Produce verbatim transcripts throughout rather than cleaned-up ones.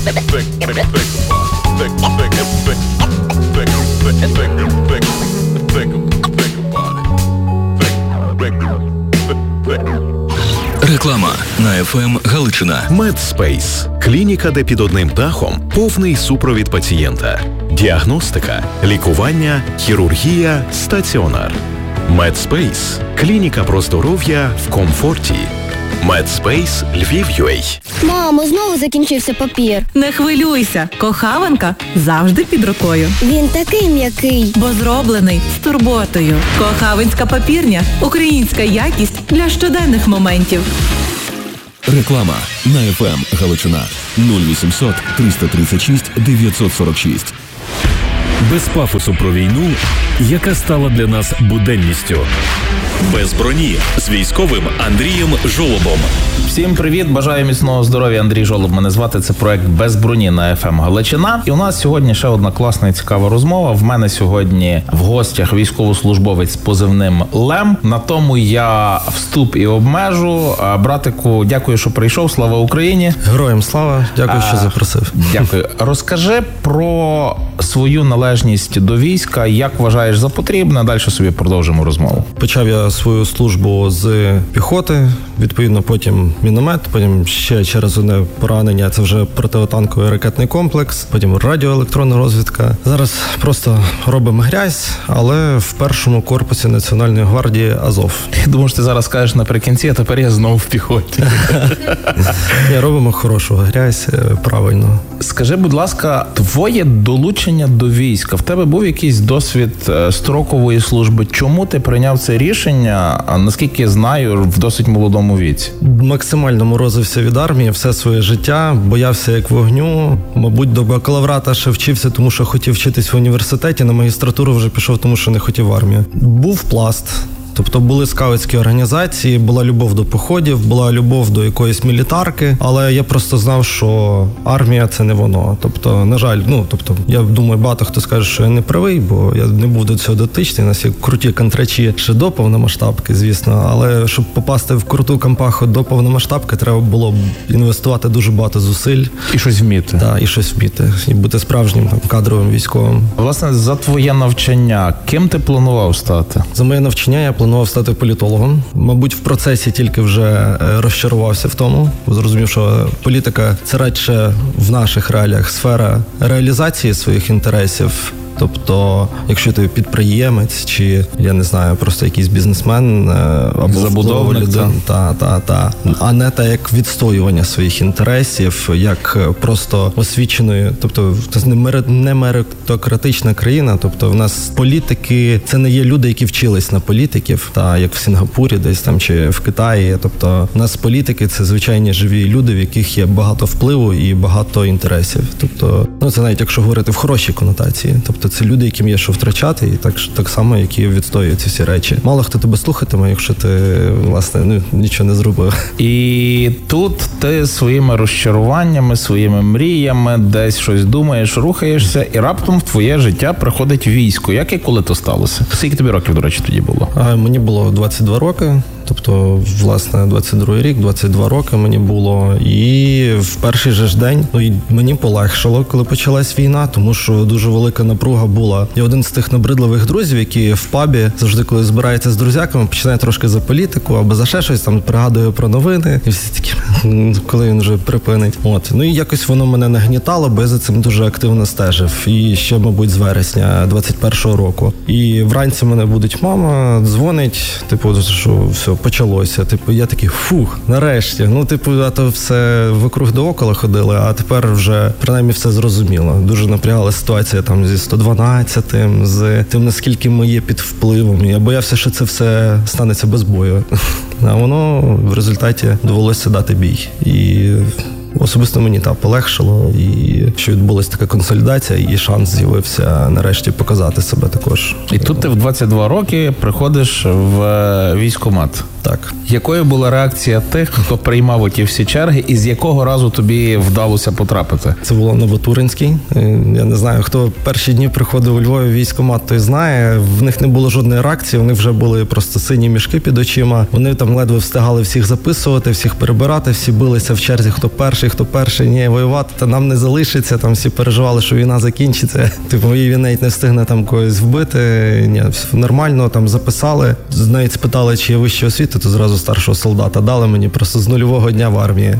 Реклама на еф ем Галичина. Медспейс – клініка, де під одним дахом повний супровід пацієнта. Діагностика, лікування, хірургія, стаціонар. Медспейс – клініка про здоров'я в комфорті. Медспейс Львів.ua. Мамо, знову закінчився папір. Не хвилюйся, кохаванка завжди під рукою. Він такий м'який. Бо зроблений з турботою. Кохавинська папірня – українська якість для щоденних моментів. Реклама на еф ем Галичина. нуль вісімсот триста тридцять шість дев'ятсот сорок шість. Без пафосу про війну, яка стала для нас буденністю. Без броні з військовим Андрієм Жолобом. Всім привіт, бажаю міцного здоров'я. Андрій Жолоб мене звати, це проект «Без броні» на еф ем Галичина. І у нас сьогодні ще одна класна і цікава розмова. В мене сьогодні в гостях військовослужбовець з позивним Лем. На тому я вступ і обмежу. Братику, дякую, що прийшов. Слава Україні. Героям слава, дякую, що запросив. Дякую. Розкажи про свою належність до війська, як вважаєш за потрібне, далі собі продовжимо розмову. Почав я свою службу з піхоти, відповідно потім міномет, потім ще через одне поранення, це вже протитанковий ракетний комплекс, потім радіоелектронна розвідка. Зараз просто робимо грязь, але в першому корпусі Національної гвардії Азов. Я думаю, що ти зараз скажеш наприкінці, а тепер я знову в піхоті. Ми робимо хорошу грязь, правильно. Скажи, будь ласка, твоє долучення до війська, в тебе був якийсь досвід строкової служби? Чому ти прийняв це рішення, наскільки я знаю, в досить молодому віці? Максимально морозився від армії все своє життя, боявся як вогню. Мабуть, до бакалаврата ще вчився, тому що хотів вчитись в університеті, на магістратуру вже пішов, тому що не хотів в армію. Був пласт. Тобто були скаутські організації, була любов до походів, була любов до якоїсь мілітарки, але я просто знав, що армія – це не воно. Тобто, на жаль, ну, тобто, я думаю, багато хто скаже, що я не правий, бо я не був до цього дотичний. У нас є круті контрачі ще до повномасштабки, звісно, але щоб попасти в круту кампаху до повномасштабки, треба було інвестувати дуже багато зусиль. І щось вміти. Так, і щось вміти. І бути справжнім там, кадровим військовим. Власне, за твоє навчання, ким ти планував стати? За моє навчання я планував стати політологом. Мабуть, в процесі тільки вже розчарувався в тому, зрозумів, що політика – це радше в наших реаліях сфера реалізації своїх інтересів. Тобто, якщо ти підприємець, чи, я не знаю, просто якийсь бізнесмен, або забудовник, людина, та, та, та, а не так, як відстоювання своїх інтересів, як просто освіченої, тобто, це не меритократична країна, тобто, в нас політики, це не є люди, які вчились на політиків, та, як в Сінгапурі десь там, чи в Китаї, тобто, у нас політики – це звичайні живі люди, в яких є багато впливу і багато інтересів, тобто, ну, це навіть якщо говорити в хорошій конотації, тобто, це люди, яким є що втрачати, і так, так само, які відстоюють ці всі речі. Мало хто тебе слухатиме, якщо ти, власне, ну, нічого не зробив. І тут ти своїми розчаруваннями, своїми мріями десь щось думаєш, рухаєшся, і раптом в твоє життя приходить військо. Як і коли то сталося? Скільки тобі років, до речі, тоді було? А, мені було двадцять два роки. Тобто, власне, двадцять другий рік, двадцять два роки мені було. І в перший же ж день, ну, і мені полегшало, коли почалась війна, тому що дуже велика напруга була. Я один з тих набридливих друзів, які в пабі завжди, коли збирається з друзяками, починає трошки за політику або за ще щось, там пригадує про новини. І всі такі, коли він вже припинить. От. Ну і якось воно мене нагнітало, бо я за цим дуже активно стежив. І ще, мабуть, з вересня двадцять першого року. І вранці мене будить мама, дзвонить, типу, що все, почалося. Типу, я такий, фух, нарешті. Ну, типу, а то все вокруг да около ходили, а тепер вже, принаймні, все зрозуміло. Дуже напрягала ситуація там зі сто дванадцятим, з тим, наскільки ми є під впливом. Я боявся, що це все станеться без бою. А воно в результаті довелося дати бій. І особисто мені так полегшило, і що відбулася така консолідація, і шанс з'явився нарешті показати себе також. І тут ти в двадцять два роки приходиш в військкомат. Так. Якою була реакція тих, хто приймав оті всі черги, і з якого разу тобі вдалося потрапити? Це було Новотуринський. Я не знаю, хто перші дні приходив у Львові в військкомат, той знає. В них не було жодної реакції, вони вже були просто сині мішки під очима. Вони там ледве встигали всіх записувати, всіх перебирати, всі билися в черзі, хто перший, хто перший. Ні, воювати, та нам не залишиться. Там всі переживали, що війна закінчиться. Типу, він навіть не встигне там когось вбити. Ні, нормально, там записали. Навіть спитали, чи є вища освіта, то зразу старшого солдата дали мені просто з нульового дня в армії.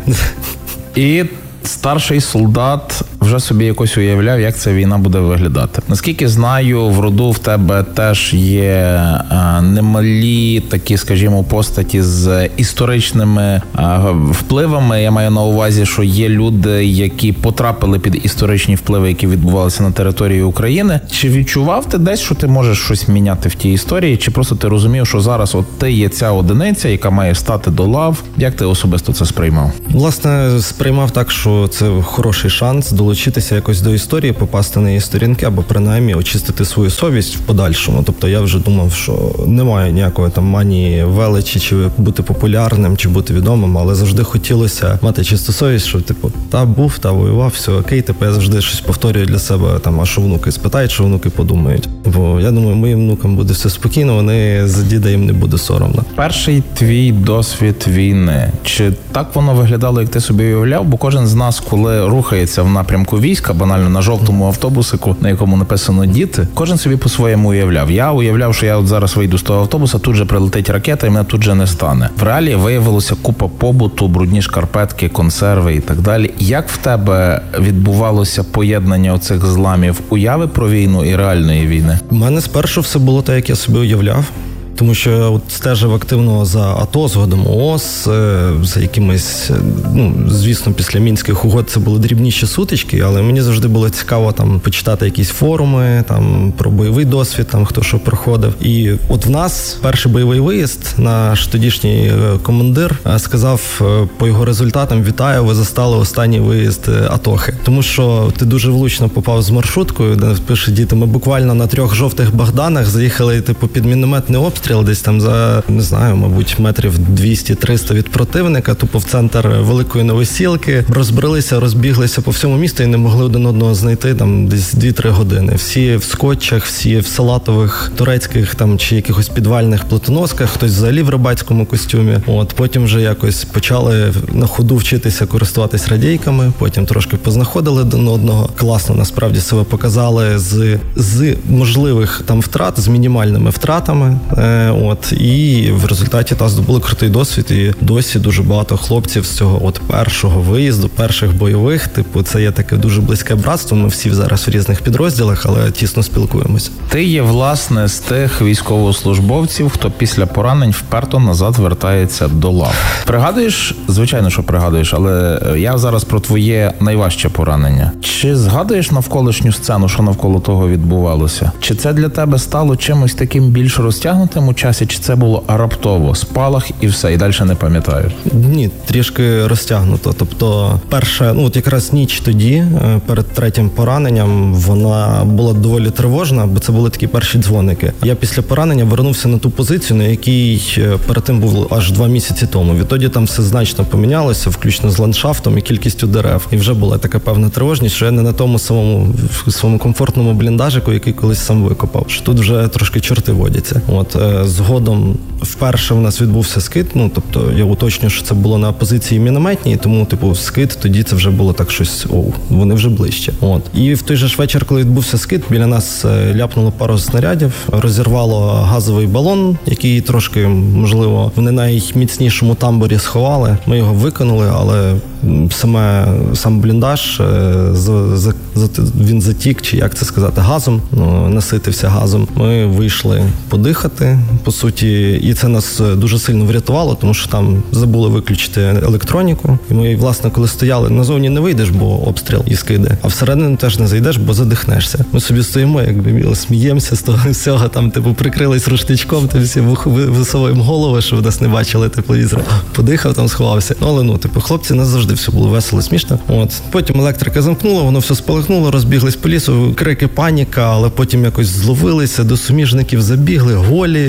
І старший солдат вже собі якось уявляв, як ця війна буде виглядати. Наскільки знаю, в роду в тебе теж є а, немалі такі, скажімо, постаті з історичними а, впливами. Я маю на увазі, що є люди, які потрапили під історичні впливи, які відбувалися на території України. Чи відчував ти десь, що ти можеш щось міняти в тій історії, чи просто ти розумів, що зараз от ти є ця одиниця, яка має стати до лав? Як ти особисто це сприймав? Власне, сприймав так, що це хороший шанс долучитися якось до історії, попасти на її сторінки, або принаймні очистити свою совість в подальшому. Тобто я вже думав, що немає ніякої там манії величі, чи бути популярним, чи бути відомим, але завжди хотілося мати чисту совість, що типу, та був, та воював, все окей, типу я завжди щось повторюю для себе, там, а що внуки спитають, що внуки подумають. Бо я думаю, моїм внукам буде все спокійно, вони за діда їм не буде соромно. Перший твій досвід війни, чи так воно виглядало, як ти собі уявляв? Бо кожен з нас, коли рухається в напрямку війська, банально на жовтому автобусику, на якому написано «Діти», кожен собі по-своєму уявляв. Я уявляв, що я от зараз вийду з того автобуса, тут же прилетить ракета і мене тут же не стане. В реалії виявилося купа побуту, брудні шкарпетки, консерви і так далі. Як в тебе відбувалося поєднання оцих зламів уяви про війну і реальної війни? У мене спершу все було так, як я собі уявляв. Тому що я от стежив активно за АТО, згодом ООС, за якимись, ну, звісно, після Мінських угод це були дрібніші сутички, але мені завжди було цікаво там почитати якісь форуми, там про бойовий досвід, там хто що проходив. І от в нас перший бойовий виїзд, наш тодішній командир сказав по його результатам: вітаю, ви застали останній виїзд Атохи. Тому що ти дуже влучно попав з маршруткою, де пише діти, ми буквально на трьох жовтих Богданах заїхали типу під мінометний обстріл, десь там за, не знаю, мабуть, метрів двісті-триста від противника, тупо в центр Великої Новосілки, розбралися, розбіглися по всьому місту і не могли один одного знайти там десь дві-три години. Всі в скотчах, всі в салатових турецьких там чи якихось підвальних плитоносках, хтось взагалі в рибацькому костюмі. От, потім вже якось почали на ходу вчитися користуватись радійками, потім трошки познаходили один одного. Класно, насправді, себе показали з, з можливих там втрат, з мінімальними втратами. От, і в результаті та здобули крутий досвід, і досі дуже багато хлопців з цього от першого виїзду, перших бойових, типу, це є таке дуже близьке братство, ми всі зараз в різних підрозділах, але тісно спілкуємось. Ти є, власне, з тих військовослужбовців, хто після поранень вперто назад вертається до лав. Пригадуєш? Звичайно, що пригадуєш, але я зараз про твоє найважче поранення. Чи згадуєш навколишню сцену, що навколо того відбувалося? Чи це для тебе стало чимось таким більш розтягнутим у часі, чи це було раптово, спалах і все, і далі не пам'ятаєш? Ні, трішки розтягнуто. Тобто, перша, ну от якраз ніч тоді, перед третім пораненням, вона була доволі тривожна, бо це були такі перші дзвоники. Я після поранення вернувся на ту позицію, на якій перед тим був аж два місяці тому. Відтоді там все значно помінялося, включно з ландшафтом і кількістю дерев. І вже була така певна тривожність, що я не на тому самому своєму комфортному бліндажику, який колись сам викопав. Що тут вже трошки чорти водяться. От, згодом вперше в нас відбувся скид, ну, тобто я уточню, що це було на позиції мінометній, тому, типу, скид, тоді це вже було так щось, оу, вони вже ближче. От. І в той же ж вечір, коли відбувся скид, біля нас ляпнуло пару снарядів, розірвало газовий балон, який трошки, можливо, в не найміцнішому тамбурі сховали. Ми його викинули, але саме, сам бліндаж, за, за, за, він затік, чи як це сказати, газом, ну, наситився газом. Ми вийшли подихати, по суті, і це нас дуже сильно врятувало, тому що там забули виключити електроніку. І ми, власне, коли стояли, назовні не вийдеш, бо обстріл і скиди, а всередину теж не зайдеш, бо задихнешся. Ми собі стоїмо, якби сміємося з того всього, там, типу, прикрились рушничком, то всі висовуємо голови, щоб нас не бачили тепловізор. Подихав, там сховався. Ну, але, ну, типу, хлопці, нас завжди все було весело, смішно. От. Потім електрика замкнула, воно все спалахнуло, розбіглись по лісу, крики, паніка, але потім якось зловилися, до суміжників забігли, голі,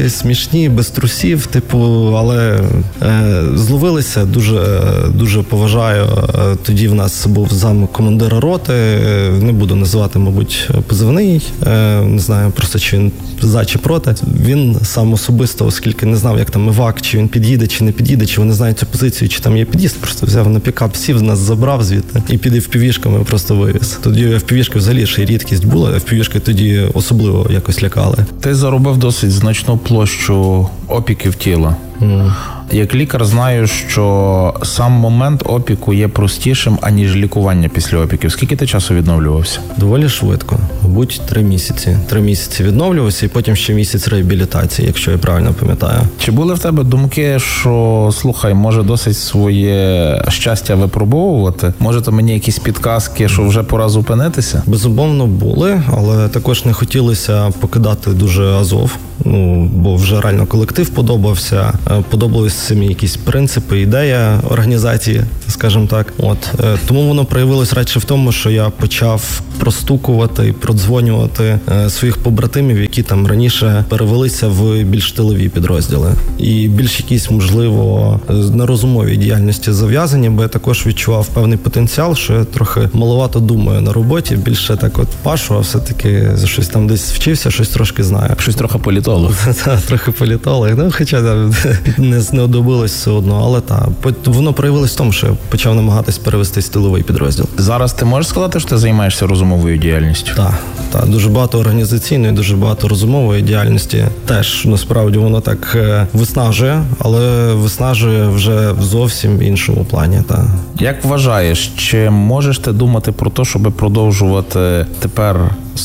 такі смішні, без трусів, типу, але е, зловилися, дуже, дуже поважаю. Тоді в нас був зам командира роти, не буду називати, мабуть, позивний, е, не знаю просто, чи він за, чи проти. Він сам особисто, оскільки не знав, як там івак, чи він під'їде, чи не під'їде, чи вони знають цю позицію, чи там є під'їзд, просто взяв на пікап, сів, нас забрав звідти і під еф пі ві-шками просто вивіз. Тоді еф пі ві-шки взагалі ще й рідкість була, еф пі ві-шки тоді особливо якось лякали. Ти заробив досить значну площу опіків тіла. Mm. Як лікар знаю, що сам момент опіку є простішим, аніж лікування після опіків. Скільки ти часу відновлювався? Доволі швидко. Мабуть, три місяці. Три місяці відновлювався і потім ще місяць реабілітації, якщо я правильно пам'ятаю. Чи були в тебе думки, що, слухай, може досить своє щастя випробовувати? Може то мені якісь підказки, що вже пора зупинитися? Безумовно були, але також не хотілося покидати дуже Азов. Ну, бо вже реально колектив подобався, подобалися самі якісь принципи, ідея організації, скажімо так. От тому воно проявилось радше в тому, що я почав простукувати і продзвонювати своїх побратимів, які там раніше перевелися в більш тилові підрозділи. І більш якісь, можливо, на розумовій діяльності зав'язані, бо я також відчував певний потенціал, що я трохи маловато думаю на роботі, більше так от пашу, а все-таки за щось там десь вчився, щось трошки знаю. Щось трохи політолог. Трохи політолог, ну хоча там не знадобилось все одно, але так, воно проявилось в тому, що я почав намагатись перевестись в тиловий підрозділ. Зараз ти можеш сказати, що ти займаєшся розумовою діяльністю? Так, так, дуже багато організаційної, дуже багато розумової діяльності. Теж, насправді, воно так виснажує, але виснажує вже в зовсім іншому плані. Так. Як вважаєш, чи можеш ти думати про те, щоб продовжувати тепер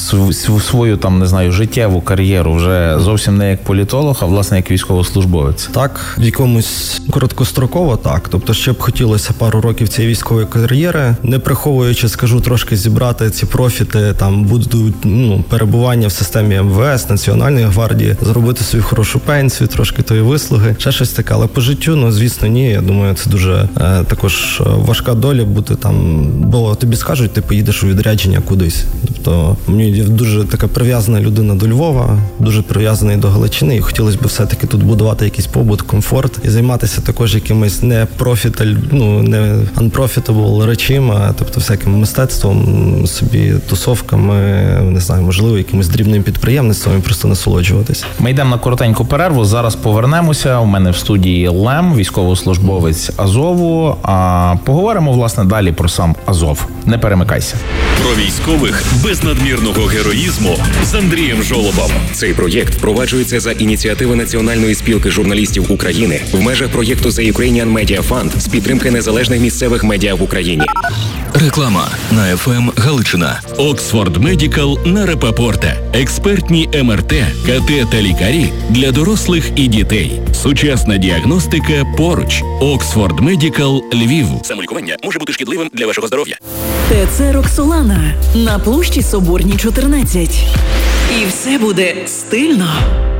свою, там, не знаю, життєву кар'єру вже зовсім не як політолог, а власне як військовослужбовець? Так, в якомусь короткостроково так. Тобто ще б хотілося пару років цієї військової кар'єри, не приховуючи, скажу, трошки зібрати ці профіти, там будуть, ну, перебування в системі ем ве ес, Національної гвардії, зробити свою хорошу пенсію, трошки тої вислуги, ще щось таке. Але по життю, ну, звісно, ні. Я думаю, це дуже е, також важка доля бути там, бо тобі скажуть, ти поїдеш у відрядження кудись. Тобто мені дуже така прив'язана людина до Львова, дуже прив'язаний до Галичини, і хотілося б все-таки тут будувати якийсь побут, комфорт і займатися також якимось не профіталь, ну, не unprofitable речима, тобто всяким мистецтвом, собі тусовками, не знаю, можливо, якимось дрібним підприємництвом і просто насолоджуватись. Ми йдемо на коротеньку перерву, зараз повернемося. У мене в студії Лем, військовослужбовець Азову, а поговоримо, власне, далі про сам Азов. Не перемикайся. Про військових без надмірного героїзму з Андрієм Жолобом. Цей проєкт впроваджується за ініціативи Національної спілки журналістів України в межах проєкту The Ukrainian Media Fund з підтримки незалежних місцевих медіа в Україні. Реклама на еф ем Галичина. Оксфорд Медікал на Рапапорта. Експертні ем ер те, ка те та лікарі для дорослих і дітей. Сучасна діагностика поруч. Оксфорд Медікал Львів. Самолікування може бути шкідливим для вашого здоров'я. ТЦ «Роксолана» на площі Соборній, чотирнадцять. І все буде стильно.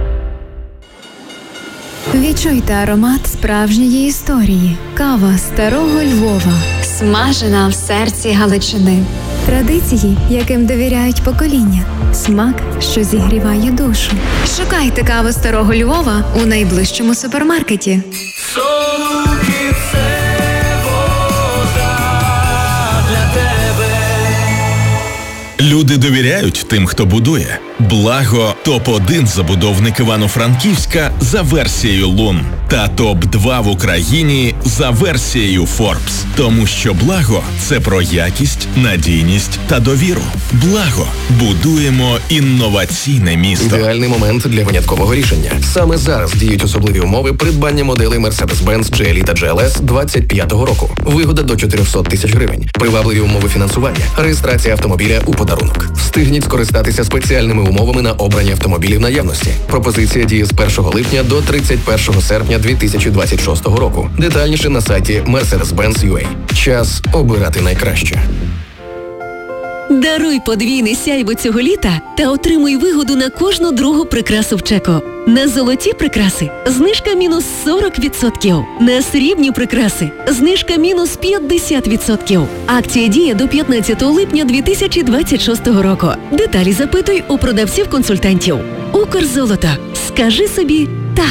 Відчуйте аромат справжньої історії. Кава старого Львова. Смажена в серці Галичини. Традиції, яким довіряють покоління. Смак, що зігріває душу. Шукайте каву старого Львова у найближчому супермаркеті. Люди довіряють тим, хто будує. Благо – топ один забудовник Івано-Франківська за версією Лун та топ два в Україні за версією Forbes. Тому що Благо – це про якість, надійність та довіру. Благо – будуємо інноваційне місто. Ідеальний момент для виняткового рішення. Саме зараз діють особливі умови придбання моделей Mercedes-Benz джі ел і та джі ел ес двадцять п'ятого року. Вигода до чотириста тисяч гривень. Привабливі умови фінансування. Реєстрація автомобіля у подарунок. Встигніть скористатися спеціальними умовами на обрані автомобілі в наявності. Пропозиція діє з першого липня до тридцять першого серпня дві тисячі двадцять шостого року. Детальніше на сайті Mercedes-Benz крапка ю а. Час обирати найкраще. Даруй подвійне сяйво цього літа та отримуй вигоду на кожну другу прикрасу в Чеко. На золоті прикраси знижка мінус сорок відсотків. На срібні прикраси знижка мінус п'ятдесят відсотків. Акція діє до п'ятнадцятого липня дві тисячі двадцять шостого року. Деталі запитуй у продавців-консультантів. Укрзолото. Скажи собі «так».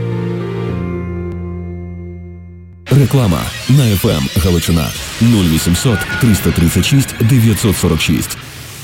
Реклама на еф ем Галичина нуль вісімсот триста тридцять шість дев'ятсот сорок шість.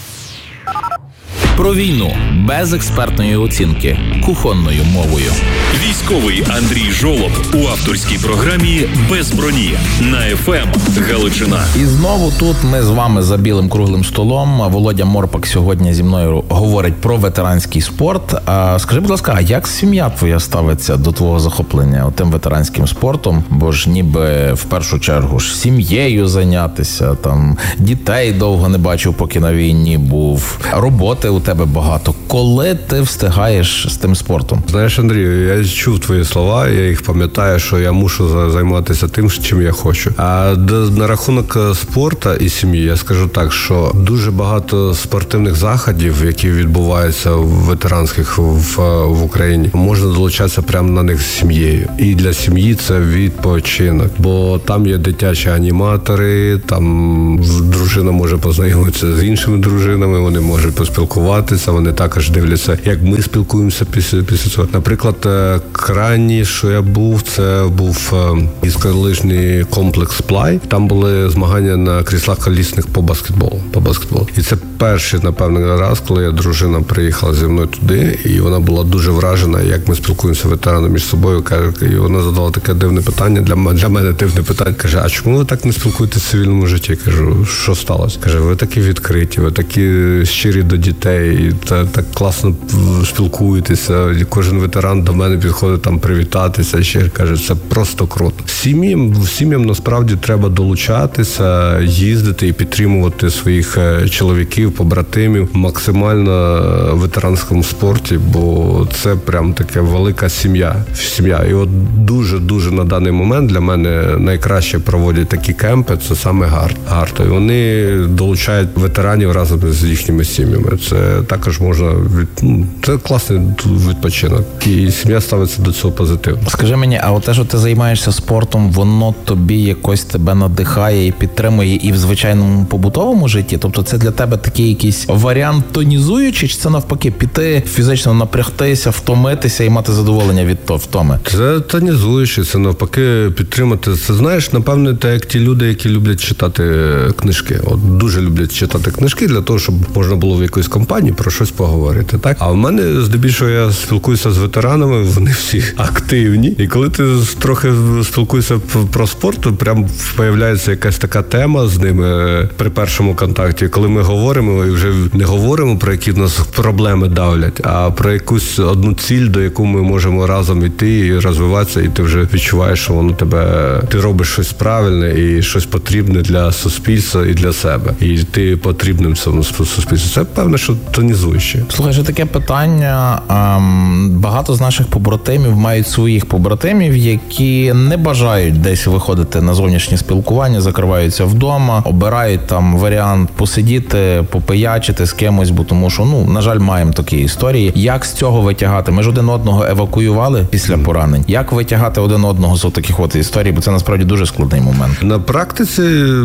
Про війну без експертної оцінки кухонною мовою. Військовий Андрій Жолоб у авторській програмі «Без броні» на еф ем Галичина. І знову тут ми з вами за білим круглим столом. Володя Морпак сьогодні зі мною говорить про ветеранський спорт. А скажи, будь ласка, а як сім'я твоя ставиться до твого захоплення тим ветеранським спортом? Бо ж ніби в першу чергу ж сім'єю зайнятися, там дітей довго не бачив, поки на війні був, роботи у тебе багато. Коли ти встигаєш з тим спортом? Знаєш, Андрію, я чув твої слова, я їх пам'ятаю, що я мушу займатися тим, чим я хочу. А на рахунок спорту і сім'ї, я скажу так, що дуже багато спортивних заходів, які відбуваються в ветеранських в, в Україні, можна долучатися прямо на них з сім'єю. І для сім'ї це відпочинок, бо там є дитячі аніматори, там дружина може познайомитися з іншими дружинами, вони можуть поспілкуватися, вони також дивляться, як ми спілкуємося після, після цього. Наприклад, крайній, що я був, це був гірськолижний комплекс Плай. Там були змагання на кріслах колісних по баскетболу. По баскетболу. І це перший, напевно, раз, коли я дружина приїхала зі мною туди, і вона була дуже вражена, як ми спілкуємося ветерани між собою. І вона задала таке дивне питання, для мене, для мене дивне питання. Каже, а чому ви так не спілкуєтеся в цивільному житті? Кажу, що сталося? Каже, ви такі відкриті, ви такі щирі до дітей, та, так класно спілкуєтеся. Кожен ветеран до мене підходить там привітатися, ще каже, це просто круто. Сім'ям, сім'ям насправді треба долучатися, їздити і підтримувати своїх чоловіків, побратимів максимально в ветеранському спорті, бо це прям таке велика сім'я. Сім'я. І от дуже-дуже на даний момент для мене найкраще проводять такі кемпи, це саме Гарт. Гарт. І вони долучають ветеранів разом з їхніми сім'ями. Це також можна від... ну, це класний відпочинок. І сім'я ставиться до цього позитивно. Скажи мені, а от те, що ти займаєшся спортом, воно тобі якось тебе надихає і підтримує і в звичайному побутовому житті? Тобто це для тебе такий якийсь варіант тонізуючий, чи це навпаки піти, фізично напрягтися, втомитися і мати задоволення від того втоми? Це тонізуючий, це навпаки підтримати. Це, знаєш, напевне, те, як ті люди, які люблять читати книжки. От дуже люблять читати книжки для того, щоб можна було в якоїсь компанії про щось поговорити, так? А в мене, здебільшого, я спілкуюся з ветеранами, вони всі активні. І коли ти трохи спілкуєшся про спорт, то прям появляється якась така тема з ними при першому контакті. Коли ми говоримо, і вже не говоримо про які в нас проблеми давлять, а про якусь одну ціль, до яку ми можемо разом йти і розвиватися, і ти вже відчуваєш, що воно тебе, ти робиш щось правильне і щось потрібне для суспільства і для себе. І ти потрібним цьому суспільству. Це, певне, що тонізуюче. Слухай, що таке питання. Багато з наших побратимів мають своїх побратимів, які не бажають десь виходити на зовнішнє спілкування, закриваються вдома, обирають там варіант посидіти, попиячити з кимось, бо тому що, ну, на жаль, маємо такі історії. Як з цього витягати? Ми ж один одного евакуювали після поранень. Як витягати один одного з таких от історій? Бо це насправді дуже складний момент. На практиці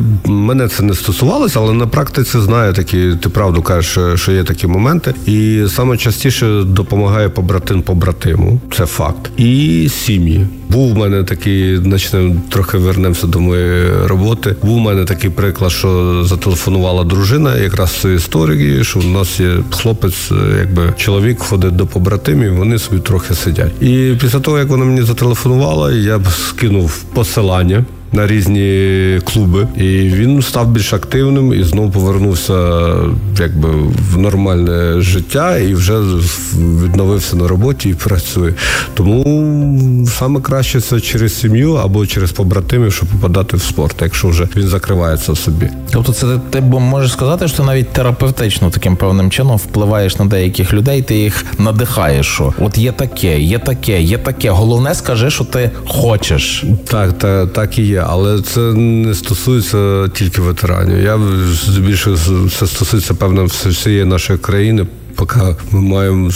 мене це не стосувалося, але на практиці знаю такі, ти правду кажеш, що є такі моменти. І саме частіше допомагає побратим побратиму. Це факт. І сім'ї. Був у мене такий, почнемо, трохи вернемося до моєї роботи. Був у мене такий приклад, що зателефонувала дружина якраз з цієї історії, що у нас є хлопець, якби чоловік ходить до побратимів, вони собі трохи сидять. І після того, як вона мені зателефонувала, я б скинув посилання на різні клуби, і він став більш активним і знову повернувся якби в нормальне життя і вже відновився на роботі і працює. Тому саме краще це через сім'ю або через побратимів, щоб попадати в спорт, якщо вже він закривається в собі. Тобто це ти можеш сказати, що ти навіть терапевтично таким певним чином впливаєш на деяких людей, ти їх надихаєш, що от є таке, є таке, є таке. Головне, скажи, що ти хочеш. Так, так, так і є. є, але це не стосується тільки ветеранів. Я більше це стосується, певно, всієї нашої країни. Поки ми маємо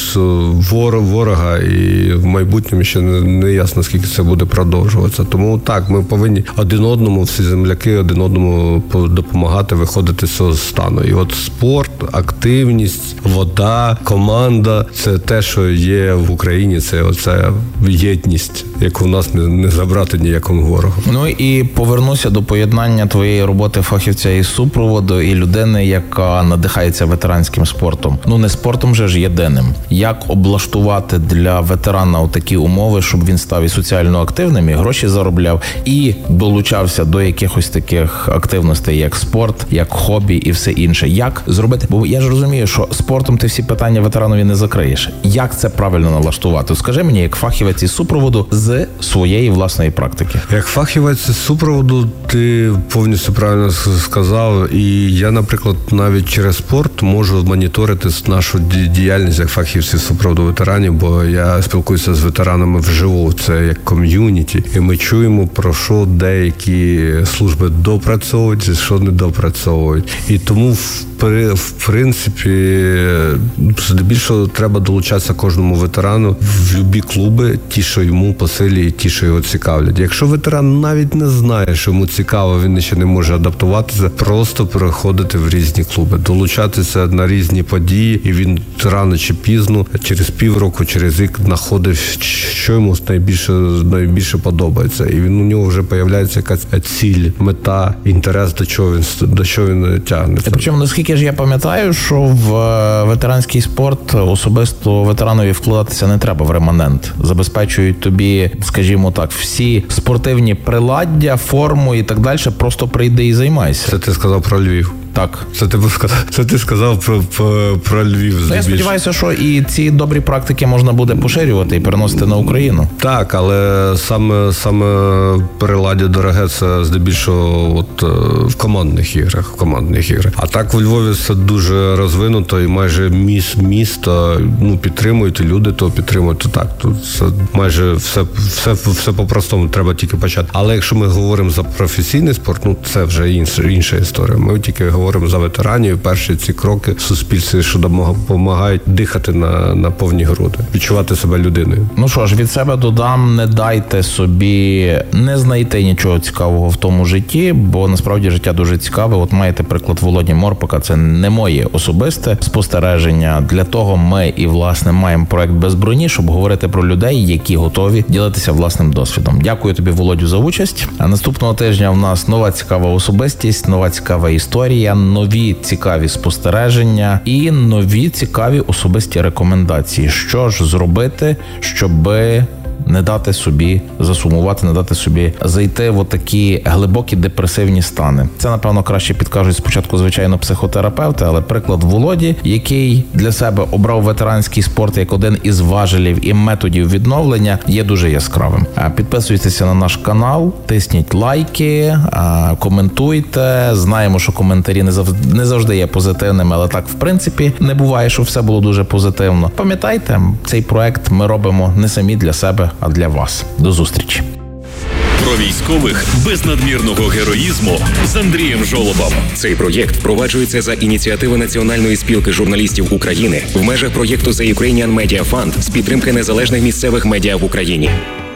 ворога, і в майбутньому ще не, не ясно, скільки це буде продовжуватися. Тому так, ми повинні один одному, всі земляки, один одному допомагати виходити з цього стану. І от спорт, активність, вода, команда – це те, що є в Україні, це оця єдність, яку в нас не, не забрати ніякому ворогу. Ну і повернуся до поєднання твоєї роботи фахівця із супроводу і людини, яка надихається ветеранським спортом. Ну не спортом, Спортом же ж єдиним. Як облаштувати для ветерана такі умови, щоб він став і соціально активним, і гроші заробляв, і долучався до якихось таких активностей, як спорт, як хобі і все інше. Як зробити? Бо я ж розумію, що спортом ти всі питання ветеранові не закриєш. Як це правильно налаштувати? Скажи мені, як фахівець із супроводу з своєї власної практики. Як фахівець із супроводу ти повністю правильно сказав. І я, наприклад, навіть через спорт можу моніторити нашу діяльність як фахівців супроводу ветеранів, бо я спілкуюся з ветеранами вживу, це як ком'юніті, і ми чуємо, про що деякі служби допрацьовують, що не допрацьовують. І тому в в принципі, здебільшого треба долучатися кожному ветерану в любі клуби, ті, що йому по силі, і ті, що його цікавлять. Якщо ветеран навіть не знає, що йому цікаво, він ще не може адаптуватися, просто переходити в різні клуби, долучатися на різні події, і він рано чи пізно, через півроку, через рік знаходить, що йому найбільше, найбільше подобається. І він, у нього вже з'являється якась ціль, мета, інтерес, до чого він, до чого він тягнеться. Причому, наскільки ж я пам'ятаю, що в ветеранський спорт особисто ветеранові вкладатися не треба в реманент. Забезпечують тобі, скажімо так, всі спортивні приладдя, форму і так далі, просто прийди і займайся. Це ти сказав про Львів. Так. Це ти сказав, це ти сказав про, про, про Львів. Ну, я сподіваюся, що і ці добрі практики можна буде поширювати і переносити на Україну. Так, але саме, саме приладдя дороге, це здебільшого от, в командних іграх, в командних іграх. А так в Львові це дуже розвинуто, і майже міс, місто ну, підтримують, і люди то підтримують. То так, тут це майже все, все, все по-простому, треба тільки почати. Але якщо ми говоримо за професійний спорт, ну це вже інша, інша історія. Ми тільки говоримо за ветеранів, перші ці кроки в суспільстві, що допомагають дихати на, на повні груди, відчувати себе людиною. Ну що ж, від себе додам, не дайте собі не знайти нічого цікавого в тому житті, бо насправді життя дуже цікаве. От маєте приклад Володі Морпака, це не моє особисте спостереження. Для того ми і, власне, маємо проект «Без броні», щоб говорити про людей, які готові ділитися власним досвідом. Дякую тобі, Володю, за участь. А наступного тижня в нас нова цікава особистість, нова цікава історія, нові цікаві спостереження і нові цікаві особисті рекомендації. Що ж зробити, щоби не дати собі засумувати, не дати собі зайти в отакі глибокі депресивні стани. Це, напевно, краще підкажуть спочатку, звичайно, психотерапевти, але приклад Володі, який для себе обрав ветеранський спорт як один із важелів і методів відновлення, є дуже яскравим. Підписуйтеся на наш канал, тисніть лайки, коментуйте. Знаємо, що коментарі не завжди, не завжди є позитивними, але так, в принципі, не буває, що все було дуже позитивно. Пам'ятайте, цей проект ми робимо не самі для себе, а для вас. До зустрічі. Про військових без надмірного героїзму з Андрієм Жолобом. Цей проєкт впроваджується за ініціативи Національної спілки журналістів України в межах проєкту The Ukrainian Media Fund з підтримки незалежних місцевих медіа в Україні.